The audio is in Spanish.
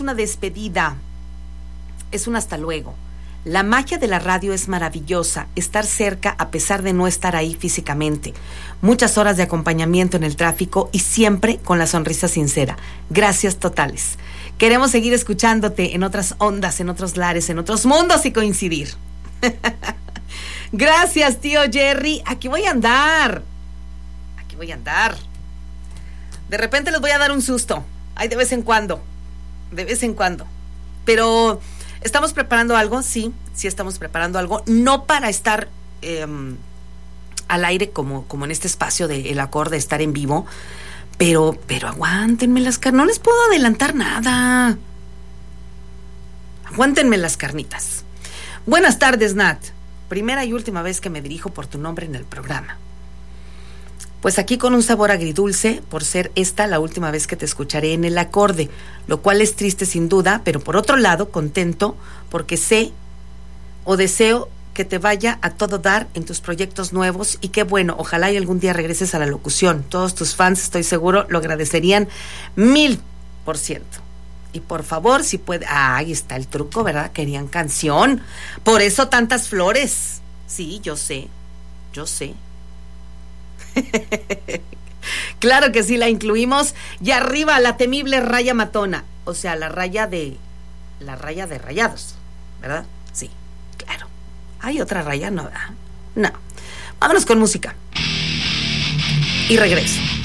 Una despedida, es un hasta luego. La magia de la radio es maravillosa, estar cerca a pesar de no estar ahí físicamente. Muchas horas de acompañamiento en el tráfico y siempre con la sonrisa sincera. Gracias totales. Queremos seguir escuchándote en otras ondas, en otros lares, en otros mundos y coincidir. Gracias, tío Jerry. Aquí voy a andar. De repente les voy a dar un susto. Ay, de vez en cuando. Pero ¿estamos preparando algo? Sí estamos preparando algo. No para estar al aire como en este espacio de El Acorde, estar en vivo. Pero aguántenme las carnitas. No les puedo adelantar nada. Aguántenme las carnitas. Buenas tardes, Nat. Primera y última vez que me dirijo por tu nombre en el programa. Pues aquí con un sabor agridulce, por ser esta la última vez que te escucharé en El Acorde, lo cual es triste sin duda, pero por otro lado contento porque sé o deseo que te vaya a todo dar en tus proyectos nuevos y qué bueno, ojalá y algún día regreses a la locución. Todos tus fans, estoy seguro, lo agradecerían 1000%. Y por favor, si puede... ahí está el truco, ¿verdad? Querían canción. Por eso tantas flores. Sí, yo sé. Claro que sí, la incluimos. Y arriba la temible raya matona. O sea, la raya de Rayados, ¿verdad? Sí, claro. ¿Hay otra raya? No, ¿verdad? No. Vámonos con música. Y regreso.